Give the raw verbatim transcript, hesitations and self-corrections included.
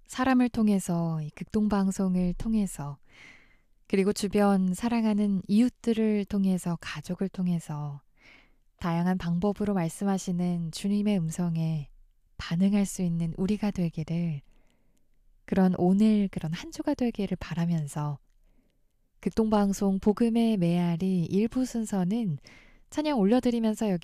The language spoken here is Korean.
사람을 통해서 이 극동방송을 통해서 그리고 주변 사랑하는 이웃들을 통해서 가족을 통해서 다양한 방법으로 말씀하시는 주님의 음성에 반응할 수 있는 우리가 되기를 그런 오늘 그런 한 주가 되기를 바라면서 극동방송 복음의 메아리 일부 순서는 찬양 올려드리면서 여기